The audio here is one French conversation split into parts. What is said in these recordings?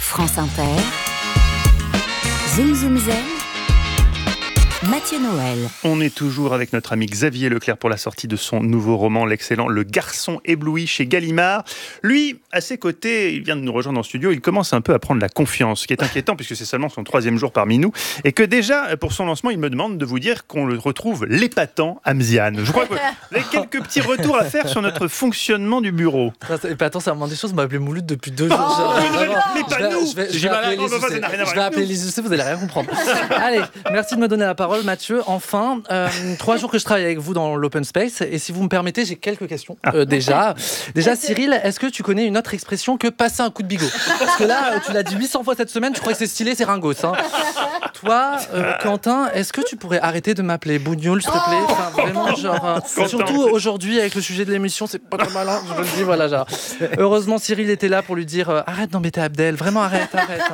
France Inter, Zoom Zoom Zen, Mathieu Noël. On est toujours avec notre ami Xavier Leclerc pour la sortie de son nouveau roman, l'excellent Le Garçon ébloui chez Gallimard. Lui, à ses côtés, il vient de nous rejoindre en studio, il commence un peu à prendre la confiance, ce qui est inquiétant puisque c'est seulement son 3e jour parmi nous et que déjà, pour son lancement, il me demande de vous dire qu'on le retrouve l'épatant Hamzian. Je crois que vous avez quelques petits retours à faire sur notre fonctionnement du bureau. Épatant, c'est un moment des choses, on m'a appelé Mouloud depuis 2 jours. Je vais appeler Lise Doucet, vous allez rien comprendre. Allez, merci de me donner la parole. Mathieu, enfin, 3 jours que je travaille avec vous dans l'open space et si vous me permettez, j'ai quelques questions. Déjà, Cyril, est-ce que tu connais une autre expression que passer un coup de bigot? Parce que là, tu l'as dit 800 fois cette semaine, tu crois que c'est stylé, c'est ringos. Hein. Toi, Quentin, est-ce que tu pourrais arrêter de m'appeler Bougnoul, s'il te plaît? Enfin, vraiment, genre, surtout aujourd'hui avec le sujet de l'émission, c'est pas très malin, je le dis, voilà, genre. Heureusement, Cyril était là pour lui dire arrête d'embêter Abdel, vraiment arrête.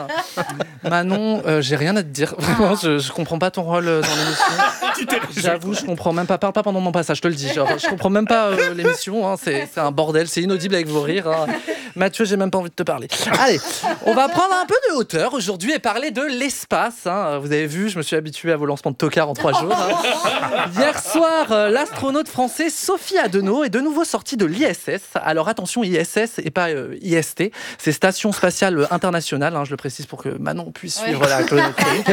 Manon, j'ai rien à te dire, vraiment, je comprends pas ton rôle dans l'émission. J'avoue, je comprends même pas. Parle pas pendant mon passage, je te le dis. Genre, je comprends même pas l'émission. Hein, c'est un bordel, c'est inaudible avec vos rires. Hein. Mathieu, j'ai même pas envie de te parler. Allez, on va prendre un peu de hauteur aujourd'hui et parler de l'espace. Hein. Vous avez vu, je me suis habitué à vos lancements de tocard en 3 jours. Hein. Hier soir, l'astronaute français Sophie Adenau est de nouveau sortie de l'ISS. Alors attention, ISS et pas IST. C'est Station Spatiale Internationale. Hein, je le précise pour que Manon puisse suivre la chronique.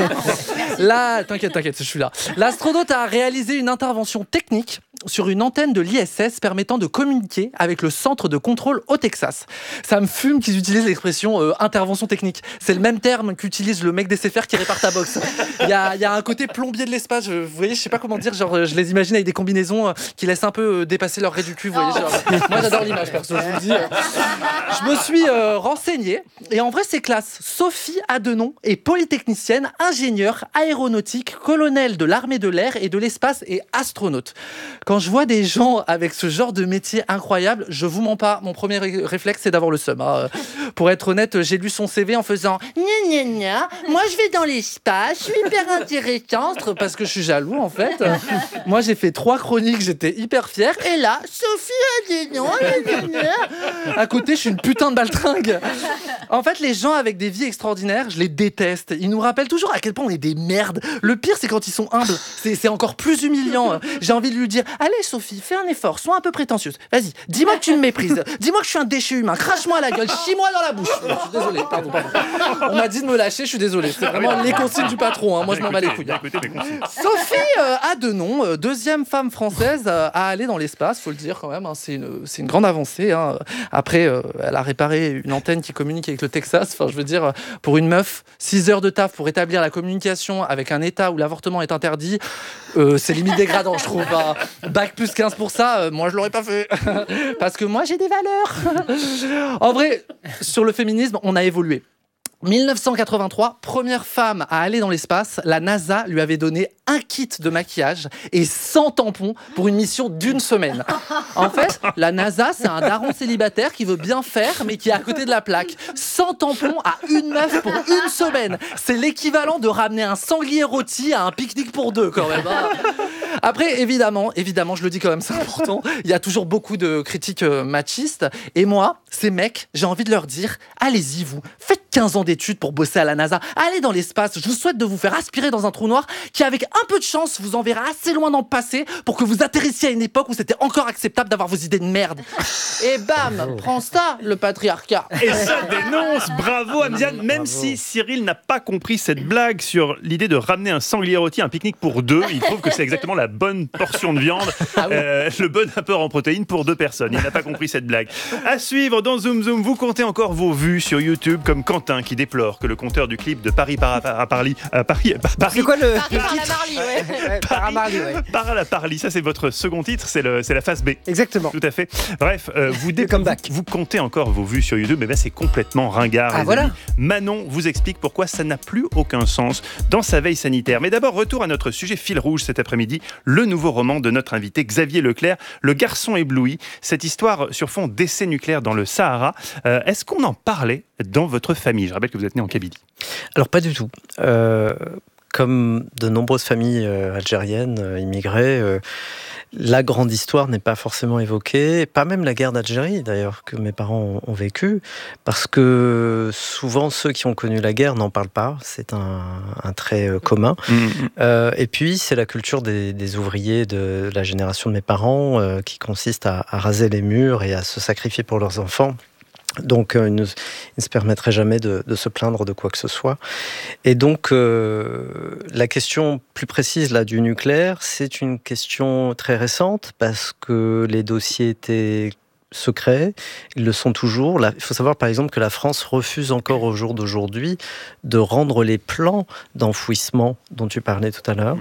Là, t'inquiète, je suis là. L'astronaute a réalisé une intervention technique sur une antenne de l'ISS permettant de communiquer avec le centre de contrôle au Texas. Ça me fume qu'ils utilisent l'expression intervention technique. C'est le même terme qu'utilise le mec des SFR qui répare ta box. Il y a un côté plombier de l'espace. Vous voyez, je sais pas comment dire. Genre, je les imagine avec des combinaisons qui laissent un peu dépasser leur raie du cul. Vous voyez, genre, moi, j'adore l'image, perso. Je vous le dis. Je me suis renseigné et en vrai, c'est classe. Sophie Adenau est polytechnicienne, ingénieure aéronautique, colonel de l'armée de l'air et de l'espace et astronaute. Quand je vois des gens avec ce genre de métier incroyable, je vous mens pas, mon premier réflexe c'est d'avoir le seum. Hein. Pour être honnête, j'ai lu son CV en faisant gna gna gna, moi je vais dans l'espace, je suis hyper intéressante parce que je suis jaloux en fait. Moi j'ai fait 3 chroniques, j'étais hyper fière et là, Sophie Adenau, gna gna gna. À côté, je suis une putain de baltringue. En fait, les gens avec des vies extraordinaires, je les déteste. Ils nous rappellent toujours à quel point on est des merdes. Le pire, c'est quand ils sont humbles. C'est encore plus humiliant. J'ai envie de lui dire allez Sophie, fais un effort, sois un peu prétentieuse. Vas-y, dis-moi que tu me méprises. Dis-moi que je suis un déchet humain. Crache-moi à la gueule, chie-moi dans la bouche. Je suis désolé, pardon. On m'a dit de me lâcher, je suis désolé. C'est vraiment les consignes du patron. Hein. Moi, je m'en bats les couilles. Sophie Adenau, 2e femme française à aller dans l'espace, faut le dire quand même. Hein. C'est une grande avancée. Hein. Après, elle a réparé une antenne qui communique avec le Texas. Enfin, je veux dire, pour une meuf, 6 heures de taf pour établir la communication avec un État où l'avortement est interdit, c'est limite dégradant, je trouve. Hein. Bac plus 15 pour ça, moi je l'aurais pas fait. Parce que moi j'ai des valeurs. En vrai, sur le féminisme, on a évolué. 1983, première femme à aller dans l'espace, la NASA lui avait donné un kit de maquillage et 100 tampons pour une mission d'1 semaine. En fait, la NASA, c'est un daron célibataire qui veut bien faire, mais qui est à côté de la plaque. 100 tampons à une meuf pour 1 semaine. C'est l'équivalent de ramener un sanglier rôti à un pique-nique pour 2, quand même. Après, évidemment, je le dis quand même, c'est important, il y a toujours beaucoup de critiques machistes. Et moi, ces mecs, j'ai envie de leur dire, allez-y vous, faites 15 ans d'études pour bosser à la NASA, allez dans l'espace, je vous souhaite de vous faire aspirer dans un trou noir qui, avec un peu de chance, vous enverra assez loin dans le passé pour que vous atterrissiez à une époque où c'était encore acceptable d'avoir vos idées de merde. Et bam, prends ça, le patriarcat. Et ça dénonce, bravo Hamzian, même si Cyril n'a pas compris cette blague sur l'idée de ramener un sanglier rôti à un pique-nique pour 2, il trouve que c'est exactement la bonne portion de viande, le bon apport en protéines pour 2 personnes. Il n'a pas compris cette blague. À suivre dans Zoom Zoom, vous comptez encore vos vues sur YouTube, comme Quentin qui déplore que le compteur du clip de Paris C'est quoi le Par la Parly, ça c'est votre second titre, c'est la phase B. Exactement. Tout à fait. Bref, vous comptez encore vos vues sur YouTube, mais ben c'est complètement ringard. Ah voilà. Amis. Manon vous explique pourquoi ça n'a plus aucun sens dans sa veille sanitaire. Mais d'abord, retour à notre sujet fil rouge cet après-midi, le nouveau roman de notre invité Xavier Leclerc, Le Garçon ébloui. Cette histoire sur fond d'essai nucléaire dans le Sahara. Est-ce qu'on en parlait dans votre famille? Je rappelle que vous êtes né en Kabylie. Alors pas du tout. Comme de nombreuses familles algériennes immigrées, La grande histoire n'est pas forcément évoquée, pas même la guerre d'Algérie d'ailleurs, que mes parents ont vécu, parce que souvent ceux qui ont connu la guerre n'en parlent pas, c'est un trait commun. Et puis c'est la culture des ouvriers de la génération de mes parents qui consiste à raser les murs et à se sacrifier pour leurs enfants. Donc, ils ne se permettraient jamais de se plaindre de quoi que ce soit. Et donc, la question plus précise là, du nucléaire, c'est une question très récente parce que les dossiers étaient secrets, ils le sont toujours. Là, il faut savoir par exemple que la France refuse encore au jour d'aujourd'hui de rendre les plans d'enfouissement dont tu parlais tout à l'heure.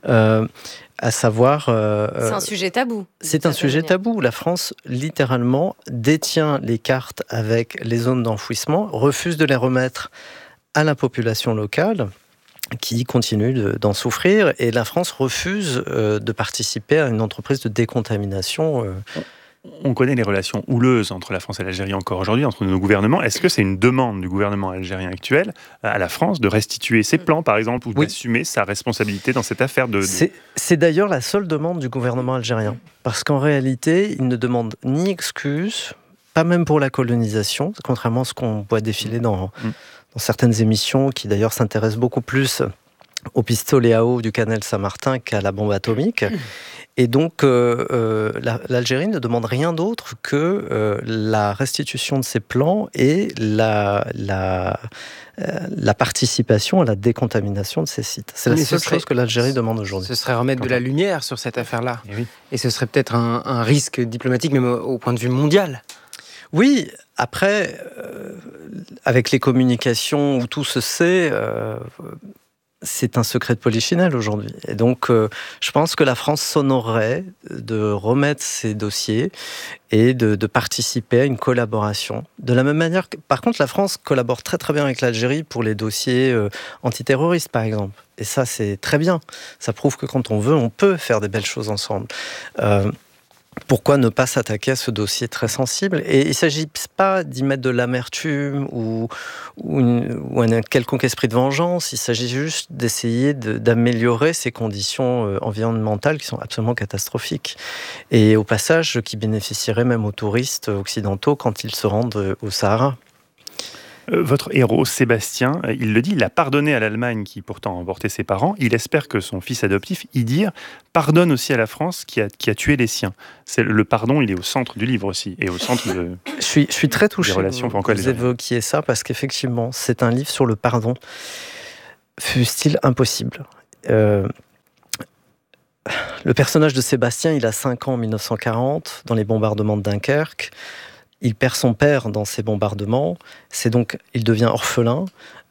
À savoir... c'est un sujet tabou. C'est un sujet tabou. La France, littéralement, détient les cartes avec les zones d'enfouissement, refuse de les remettre à la population locale, qui continue d'en souffrir, et la France refuse de participer à une entreprise de décontamination. On connaît les relations houleuses entre la France et l'Algérie encore aujourd'hui, entre nos gouvernements. Est-ce que c'est une demande du gouvernement algérien actuel à la France de restituer ses plans, par exemple, ou d'assumer sa responsabilité dans cette affaire C'est d'ailleurs la seule demande du gouvernement algérien. Parce qu'en réalité, il ne demande ni excuse, pas même pour la colonisation, contrairement à ce qu'on voit défiler dans certaines émissions qui d'ailleurs s'intéressent beaucoup plus au pistolet à eau du Canal Saint-Martin qu'à la bombe atomique. Et donc, l'Algérie ne demande rien d'autre que la restitution de ses plans et la participation à la décontamination de ces sites. C'est la seule chose que l'Algérie demande aujourd'hui. Ce serait remettre de la lumière sur cette affaire-là. Et ce serait peut-être un risque diplomatique, même au point de vue mondial. Oui, après, avec les communications où tout se sait... c'est un secret de polichinelle aujourd'hui. Et donc, je pense que la France s'honorerait de remettre ces dossiers et de participer à une collaboration. De la même manière que, par contre, la France collabore très très bien avec l'Algérie pour les dossiers antiterroristes, par exemple. Et ça, c'est très bien. Ça prouve que quand on veut, on peut faire des belles choses ensemble. Pourquoi ne pas s'attaquer à ce dossier très sensible ? Et il ne s'agit pas d'y mettre de l'amertume ou un quelconque esprit de vengeance. Il s'agit juste d'essayer d'améliorer ces conditions environnementales qui sont absolument catastrophiques. Et au passage, qui bénéficieraient même aux touristes occidentaux quand ils se rendent au Sahara. Votre héros, Sébastien, il le dit, il a pardonné à l'Allemagne qui pourtant a emporté ses parents. Il espère que son fils adoptif, Idir, pardonne aussi à la France qui a tué les siens. Le pardon, il est au centre du livre aussi, et au centre de... Je suis très touché que vous évoquiez ça, parce qu'effectivement, c'est un livre sur le pardon. Fût-il impossible. Le personnage de Sébastien, il a 5 ans en 1940, dans les bombardements de Dunkerque. Il perd son père dans ces bombardements, il devient orphelin.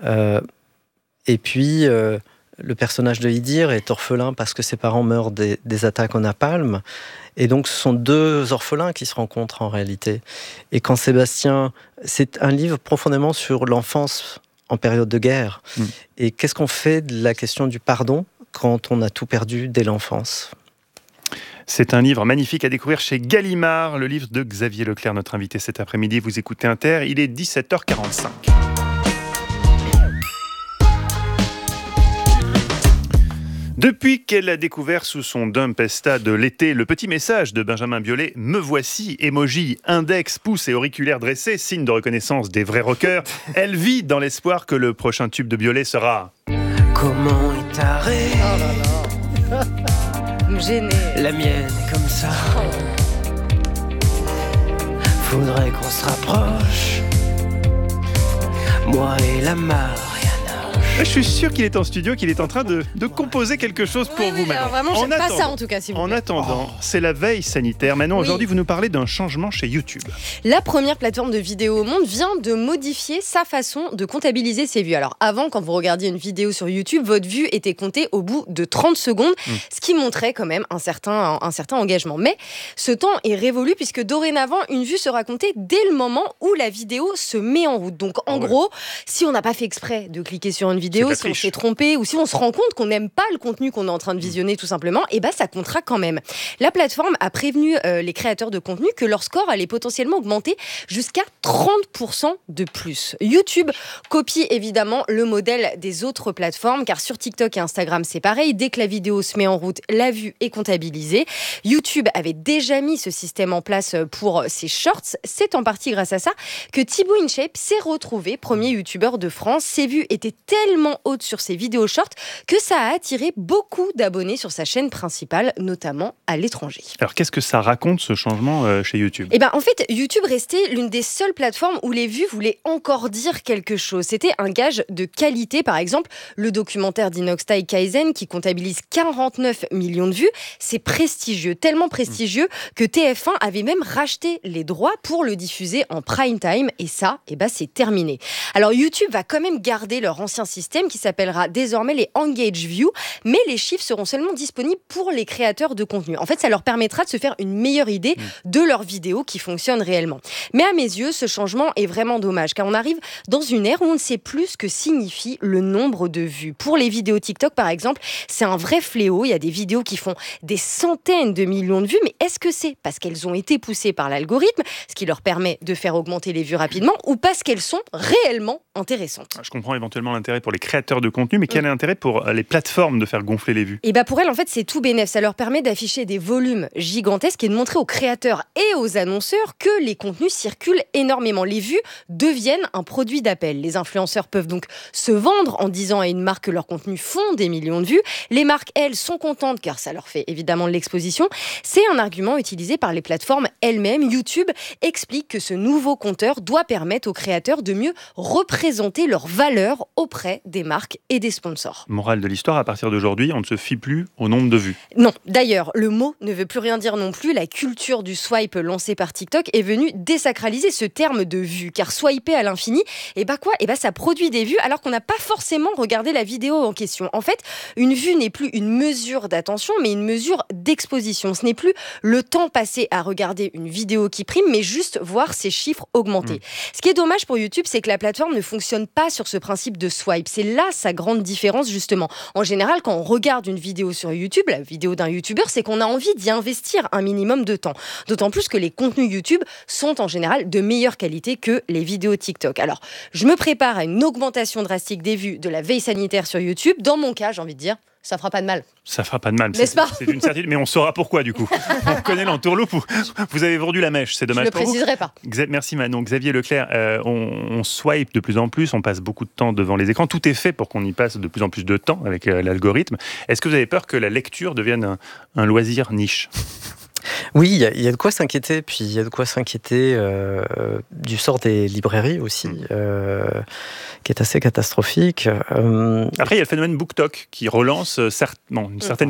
Et puis, le personnage de Idir est orphelin parce que ses parents meurent des attaques au napalm. Et donc, ce sont 2 orphelins qui se rencontrent en réalité. Et quand Sébastien... C'est un livre profondément sur l'enfance en période de guerre. Et qu'est-ce qu'on fait de la question du pardon quand on a tout perdu dès l'enfance ? C'est un livre magnifique à découvrir chez Gallimard, le livre de Xavier Leclerc, notre invité cet après-midi. Vous écoutez Inter, il est 17h45. Depuis qu'elle a découvert sous son Dumpesta de l'été le petit message de Benjamin Biolay, me voici, emoji, index, pouce et auriculaire dressés, signe de reconnaissance des vrais rockers, elle vit dans l'espoir que le prochain tube de Biolay sera... Comment est taré ? Oh là là. Me gêner. La mienne est comme ça. Faudrait qu'on se rapproche. Moi et la Mariana. Je suis sûr qu'il est en studio, qu'il est en train de composer quelque chose pour vous maintenant. Vraiment, j'aime pas ça en tout cas, s'il vous plaît. En attendant, c'est la veille sanitaire. Maintenant, aujourd'hui, vous nous parlez d'un changement chez YouTube. La première plateforme de vidéo au monde vient de modifier sa façon de comptabiliser ses vues. Alors avant, quand vous regardiez une vidéo sur YouTube, votre vue était comptée au bout de 30 secondes, ce qui montrait quand même un certain engagement. Mais ce temps est révolu puisque dorénavant, une vue sera comptée dès le moment où la vidéo se met en route. Donc en gros, si on n'a pas fait exprès de cliquer sur une vidéo vidéo, si on s'est trompé ou si on se rend compte qu'on n'aime pas le contenu qu'on est en train de visionner tout simplement, et ça comptera quand même. La plateforme a prévenu les créateurs de contenu que leur score allait potentiellement augmenter jusqu'à 30% de plus. YouTube copie évidemment le modèle des autres plateformes, car sur TikTok et Instagram c'est pareil, dès que la vidéo se met en route, la vue est comptabilisée. YouTube avait déjà mis ce système en place pour ses shorts. C'est en partie grâce à ça que Thibaut InShape s'est retrouvé premier youtubeur de France. Ses vues étaient tellement hautes sur ses vidéos shorts que ça a attiré beaucoup d'abonnés sur sa chaîne principale, notamment à l'étranger. Alors qu'est-ce que ça raconte ce changement chez YouTube ? En fait, YouTube restait l'une des seules plateformes où les vues voulaient encore dire quelque chose. C'était un gage de qualité. Par exemple, le documentaire d'Inoxtag Kaizen qui comptabilise 49 millions de vues, c'est prestigieux, tellement prestigieux que TF1 avait même racheté les droits pour le diffuser en prime time, et ça, c'est terminé. Alors YouTube va quand même garder leur ancien système qui s'appellera désormais les Engage View, mais les chiffres seront seulement disponibles pour les créateurs de contenu. En fait, ça leur permettra de se faire une meilleure idée de leurs vidéos qui fonctionnent réellement. Mais à mes yeux, ce changement est vraiment dommage, car on arrive dans une ère où on ne sait plus ce que signifie le nombre de vues. Pour les vidéos TikTok, par exemple, c'est un vrai fléau. Il y a des vidéos qui font des centaines de millions de vues, mais est-ce que c'est parce qu'elles ont été poussées par l'algorithme, ce qui leur permet de faire augmenter les vues rapidement, ou parce qu'elles sont réellement intéressantes? Je comprends éventuellement l'intérêt pour les créateurs de contenu, mais quel est l'intérêt pour les plateformes de faire gonfler les vues? Pour elles, en fait, c'est tout bénef. Ça leur permet d'afficher des volumes gigantesques et de montrer aux créateurs et aux annonceurs que les contenus circulent énormément. Les vues deviennent un produit d'appel. Les influenceurs peuvent donc se vendre en disant à une marque que leurs contenus font des millions de vues. Les marques, elles, sont contentes car ça leur fait évidemment de l'exposition. C'est un argument utilisé par les plateformes elles-mêmes. YouTube explique que ce nouveau compteur doit permettre aux créateurs de mieux représenter leur valeur auprès des marques et des sponsors. Morale de l'histoire, à partir d'aujourd'hui, on ne se fie plus au nombre de vues. Non, d'ailleurs, le mot ne veut plus rien dire non plus. La culture du swipe lancée par TikTok est venue désacraliser ce terme de vue, car swiper à l'infini, ça produit des vues alors qu'on n'a pas forcément regardé la vidéo en question. En fait, une vue n'est plus une mesure d'attention, mais une mesure d'exposition. Ce n'est plus le temps passé à regarder une vidéo qui prime, mais juste voir ses chiffres augmenter. Ce qui est dommage pour YouTube, c'est que la plateforme ne fonctionne pas sur ce principe de swipe. C'est là sa grande différence, justement. En général, quand on regarde une vidéo sur YouTube, la vidéo d'un youtubeur, c'est qu'on a envie d'y investir un minimum de temps. D'autant plus que les contenus YouTube sont en général de meilleure qualité que les vidéos TikTok. Alors, je me prépare à une augmentation drastique des vues de la veille sanitaire sur YouTube. Dans mon cas, j'ai envie de dire, ça fera pas de mal. Ça fera pas de mal, n'est-ce pas ? C'est une certitude, mais on saura pourquoi du coup. On connaît l'entourloupe, vous avez vendu la mèche, c'est dommage pour vous. Je ne le préciserai pas. Merci Manon. Xavier Leclerc, on swipe de plus en plus, on passe beaucoup de temps devant les écrans. Tout est fait pour qu'on y passe de plus en plus de temps avec l'algorithme. Est-ce que vous avez peur que la lecture devienne un loisir niche ? Oui, il y a de quoi s'inquiéter, puis il y a de quoi s'inquiéter du sort des librairies aussi, qui est assez catastrophique. Après, il y a le phénomène BookTok qui relance une certaine